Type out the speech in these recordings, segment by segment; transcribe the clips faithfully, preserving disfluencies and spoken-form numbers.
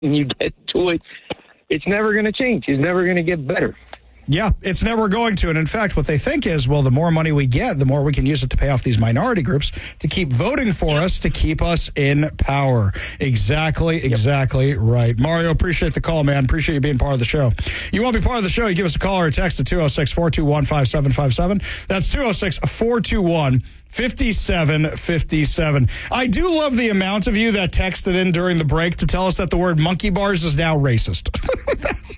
and you get to it, it's never going to change. It's never going to get better. Yeah, it's never going to. And in fact, what they think is, well, the more money we get, the more we can use it to pay off these minority groups to keep voting for us, to keep us in power. Exactly, exactly yep. right. Mario, appreciate the call, man. Appreciate you being part of the show. You want to be part of the show, you give us a call or a text at two oh six, four two one, five seven five seven. That's two oh six, four two one, five seven five seven. I do love the amount of you that texted in during the break to tell us that the word monkey bars is now racist. that's,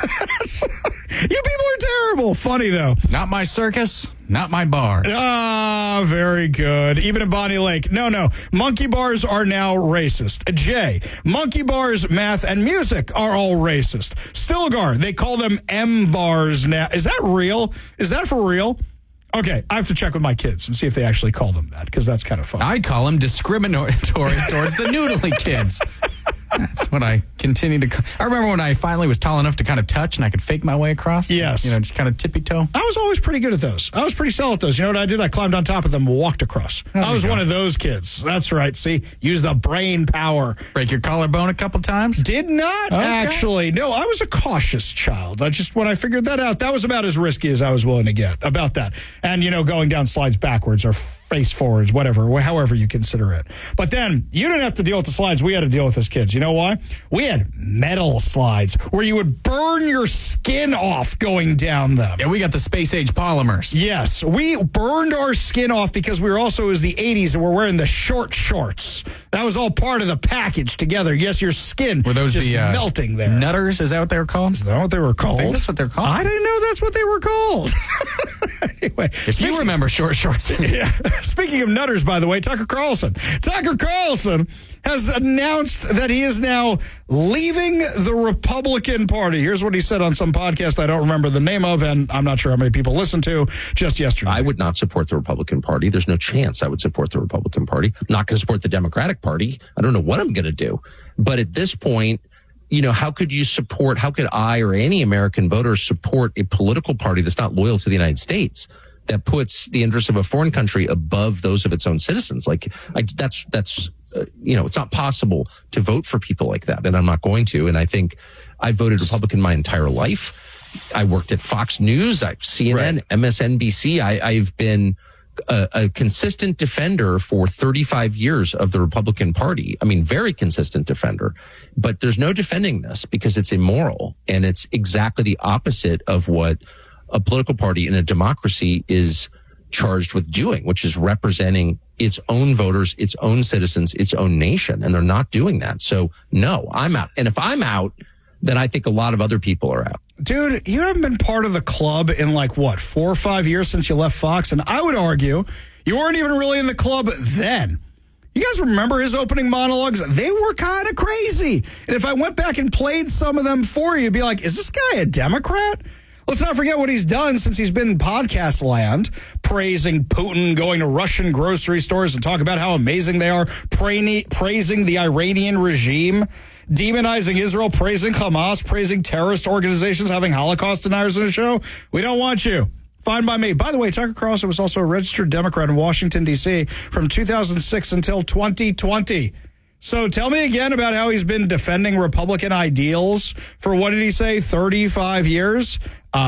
that's, you people are terrible. Funny, though. Not my circus, not my bars. Ah, very good. Even in Bonnie Lake. No, no. Monkey bars are now racist. Jay, monkey bars, math, and music are all racist. Stilgar, they call them M bars now. Is that real? Is that for real? Okay, I have to check with my kids and see if they actually call them that, because that's kind of fun. I call them discriminatory towards the noodly kids. That's what I continue to call. I remember when I finally was tall enough to kind of touch and I could fake my way across. Yes. You know, just kind of tippy toe. I was always pretty good at those. I was pretty solid at those. You know what I did? I climbed on top of them and walked across. Oh, I was one of those kids. That's right. See, use the brain power. Break your collarbone a couple times? Did not, okay. actually. No, I was a cautious child. I just, when I figured that out, that was about as risky as I was willing to get about that. And, you know, going down slides backwards or face forwards, whatever, however you consider it. But then you didn't have to deal with the slides we had to deal with as kids. You know why? We had metal slides where you would burn your skin off going down them. Yeah, we got the space age polymers. Yes, we burned our skin off because we were also, it was the eighties and we're wearing the short shorts. That was all part of the package together. Yes, your skin were those just the, uh, melting there. Nutters, is that what they were called? Is that what they were called? I think that's what they're called. I didn't know that's what they were called. Anyway, if speaking, you remember short shorts. Yeah. Speaking of nutters, by the way, Tucker Carlson. Tucker Carlson has announced that he is now leaving the Republican Party. Here's what he said on some podcast I don't remember the name of, and I'm not sure how many people listened to just yesterday. I would not support the Republican Party. There's no chance I would support the Republican Party. I'm not going to support the Democratic Party. I don't know what I'm going to do. But at this point, you know, how could you support, how could I or any American voter support a political party that's not loyal to the United States, that puts the interests of a foreign country above those of its own citizens? Like, I, that's, that's, uh, you know, it's not possible to vote for people like that. And I'm not going to. And I think I voted Republican my entire life. I worked at Fox News, I, C N N, right. M S N B C. I, I've been a, a consistent defender for thirty-five years of the Republican Party. I mean, very consistent defender. But there's no defending this because it's immoral. And it's exactly the opposite of what a political party in a democracy is charged with doing, which is representing its own voters, its own citizens, its own nation. And they're not doing that. So no, I'm out. And if I'm out, then I think a lot of other people are out. Dude, you haven't been part of the club in like, what, four or five years since you left Fox? And I would argue you weren't even really in the club then. You guys remember his opening monologues? They were kind of crazy. And if I went back and played some of them for you, you'd be like, is this guy a Democrat? Let's not forget what he's done since he's been in podcast land, praising Putin, going to Russian grocery stores and talk about how amazing they are, pra- praising the Iranian regime, demonizing Israel, praising Hamas, praising terrorist organizations, having Holocaust deniers in the show. We don't want you. Fine by me. By the way, Tucker Carlson was also a registered Democrat in Washington, D C from two thousand six until twenty twenty. So tell me again about how he's been defending Republican ideals for, what did he say, thirty-five years?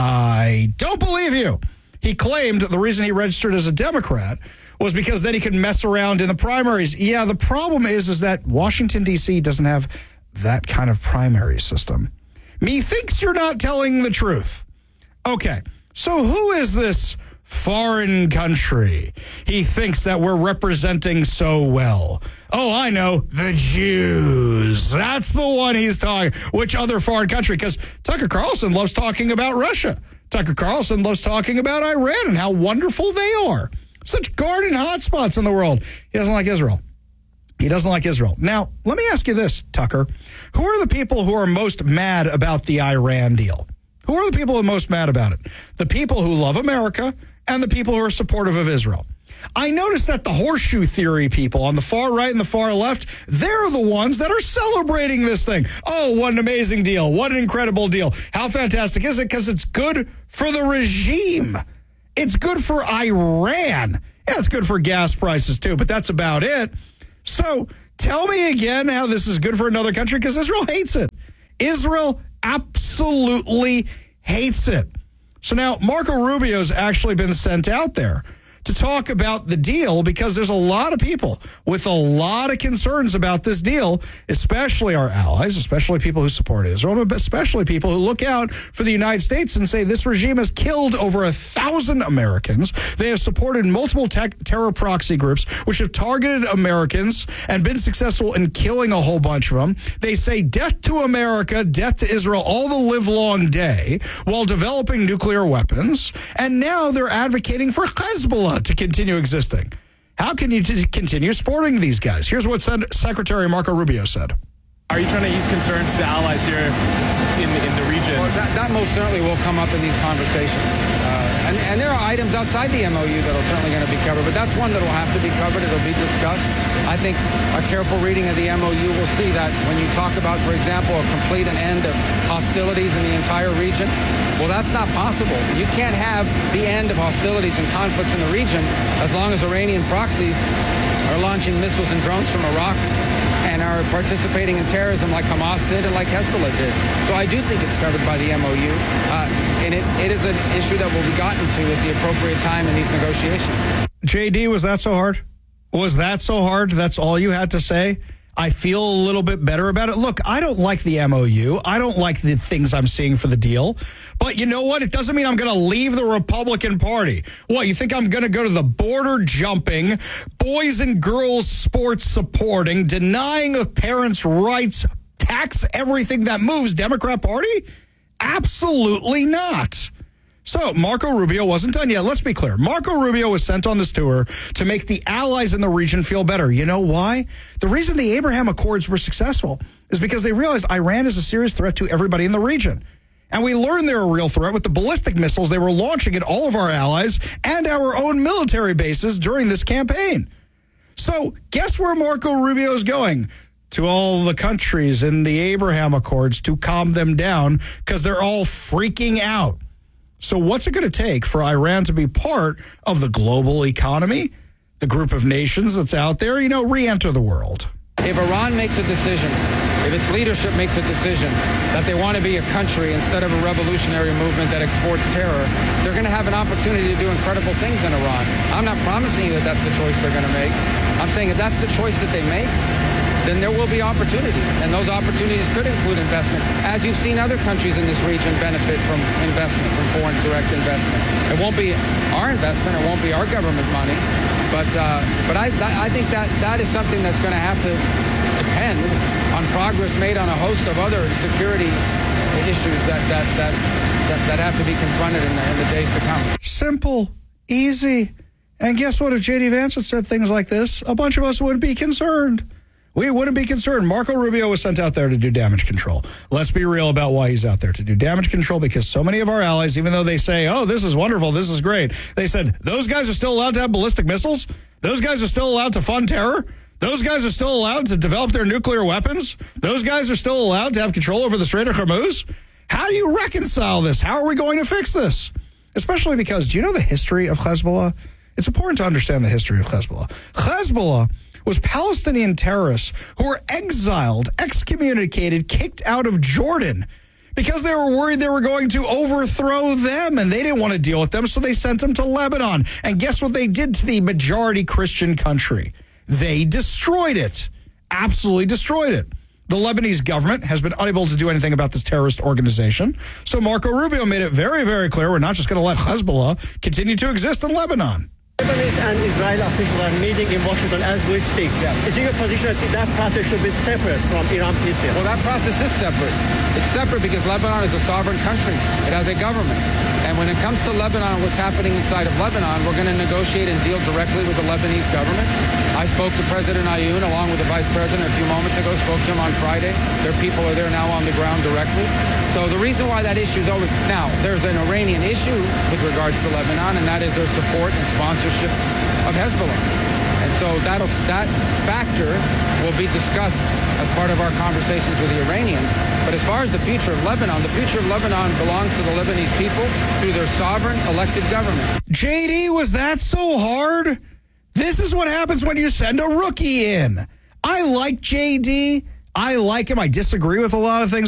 I don't believe you. He claimed the reason he registered as a Democrat was because then he could mess around in the primaries. Yeah, the problem is, is that Washington, D C doesn't have that kind of primary system. Methinks you're not telling the truth. Okay, so who is this foreign country he thinks that we're representing so well? Oh, I know, the Jews. That's the one he's talking. Which other foreign country? Because Tucker Carlson loves talking about Russia. Tucker Carlson loves talking about Iran and how wonderful they are. Such garden hotspots in the world. He doesn't like Israel. He doesn't like Israel. Now, let me ask you this, Tucker. Who are the people who are most mad about the Iran deal? Who are the people who are most mad about it? The people who love America and the people who are supportive of Israel. I noticed that the horseshoe theory people on the far right and the far left, they're the ones that are celebrating this thing. Oh, what an amazing deal. What an incredible deal. How fantastic is it? Because it's good for the regime. It's good for Iran. Yeah, it's good for gas prices too, but that's about it. So Tell me again how this is good for another country, because Israel hates it. Israel absolutely hates it. So now Marco Rubio's actually been sent out there to talk about the deal, because there's a lot of people with a lot of concerns about this deal, especially our allies, especially people who support Israel, but especially people who look out for the United States and say this regime has killed over a thousand Americans. They have supported multiple te- terror proxy groups, which have targeted Americans and been successful in killing a whole bunch of them. They say death to America, death to Israel all the live long day, while developing nuclear weapons. And now they're advocating for Hezbollah to continue existing. How can you t- continue supporting these guys? Here's what Sen- Secretary Marco Rubio said. Are you trying to ease concerns to allies here in, in the region? Well, that, that most certainly will come up in these conversations. Uh, and, and there are items outside the M O U that are certainly going to be covered, but that's one that will have to be covered. It'll be discussed. I think a careful reading of the M O U will see that when you talk about, for example, a complete and end of hostilities in the entire region, well, that's not possible. You can't have the end of hostilities and conflicts in the region as long as Iranian proxies are launching missiles and drones from Iraq and are participating in terrorism like Hamas did and like Hezbollah did. So I do think it's covered by the M O U, uh, and it, it is an issue that will be gotten to at the appropriate time in these negotiations. J D, was that so hard? Was that so hard? That's all you had to say? I feel a little bit better about it. Look, I don't like the M O U. I don't like the things I'm seeing for the deal. But you know what? It doesn't mean I'm going to leave the Republican Party. What, you think I'm going to go to the border jumping, boys and girls sports supporting, denying of parents' rights, tax everything that moves Democrat Party? Absolutely not. So Marco Rubio wasn't done yet. Let's be clear. Marco Rubio was sent on this tour to make the allies in the region feel better. You know why? The reason the Abraham Accords were successful is because they realized Iran is a serious threat to everybody in the region. And we learned they're a real threat with the ballistic missiles they were launching at all of our allies and our own military bases during this campaign. So guess where Marco Rubio is going? To all the countries in the Abraham Accords to calm them down because they're all freaking out. So what's it going to take for Iran to be part of the global economy, the group of nations that's out there, you know, re-enter the world? If Iran makes a decision, if its leadership makes a decision that they want to be a country instead of a revolutionary movement that exports terror, they're going to have an opportunity to do incredible things in Iran. I'm not promising you that that's the choice they're going to make. I'm saying if that's the choice that they make, then there will be opportunities. And those opportunities could include investment, as you've seen other countries in this region benefit from investment, from foreign direct investment. It won't be our investment, it won't be our government money, but uh, but I I think that that is something that's going to have to depend on progress made on a host of other security issues that that that that, that have to be confronted in the, in the days to come. Simple, easy. And guess what? If J D Vance had said things like this, a bunch of us wouldn't be concerned. We wouldn't be concerned. Marco Rubio was sent out there to do damage control. Let's be real about why he's out there, to do damage control, because so many of our allies, even though they say, oh, this is wonderful, this is great, they said, those guys are still allowed to have ballistic missiles? Those guys are still allowed to fund terror? Those guys are still allowed to develop their nuclear weapons? Those guys are still allowed to have control over the Strait of Hormuz? How do you reconcile this? How are we going to fix this? Especially because, do you know the history of Hezbollah? It's important to understand the history of Hezbollah. Hezbollah was Palestinian terrorists who were exiled, excommunicated, kicked out of Jordan because they were worried they were going to overthrow them, and they didn't want to deal with them, so they sent them to Lebanon. And guess what they did to the majority Christian country? They destroyed it. Absolutely destroyed it. The Lebanese government has been unable to do anything about this terrorist organization. So Marco Rubio made it very, very clear we're not just going to let Hezbollah continue to exist in Lebanon. Lebanese and Israeli officials are meeting in Washington as we speak. Yeah. Is it your position that that process should be separate from Iran peace deal? Well, that process is separate. It's separate because Lebanon is a sovereign country. It has a government. And when it comes to Lebanon and what's happening inside of Lebanon, we're going to negotiate and deal directly with the Lebanese government. I spoke to President Ayoun along with the Vice President a few moments ago, spoke to him on Friday. Their people are there now on the ground directly. So the reason why that issue is over, now, there's an Iranian issue with regards to Lebanon, and that is their support and sponsorship of Hezbollah. And so that'll, that factor will be discussed as part of our conversations with the Iranians. But as far as the future of Lebanon, the future of Lebanon belongs to the Lebanese people through their sovereign elected government. J D, was that so hard? This is what happens when you send a rookie in. I like J D. I like him. I disagree with a lot of things